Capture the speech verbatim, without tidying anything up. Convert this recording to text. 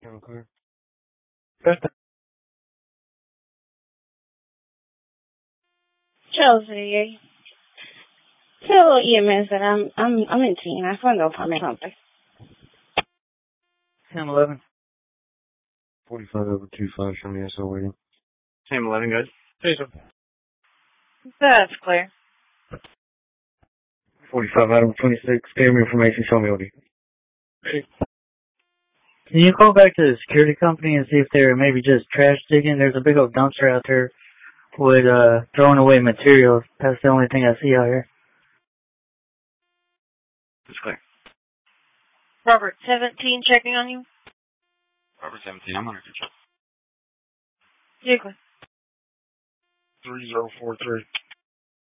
Okay. Chelsea, tell E M S that I'm I'm I'm in teen. I found no apartment complex. ten eleven. forty-five over two five, show me S O waiting. Same eleven, good. Jason. That's clear. forty-five out of twenty-six, camera information, show me O D. Can you call back to the security company and see if they're maybe just trash digging? There's a big old dumpster out there with uh throwing away materials. That's the only thing I see out here. It's clear. Robert seventeen checking on you. Robert seventeen, I'm under control. You're clear. three zero four three.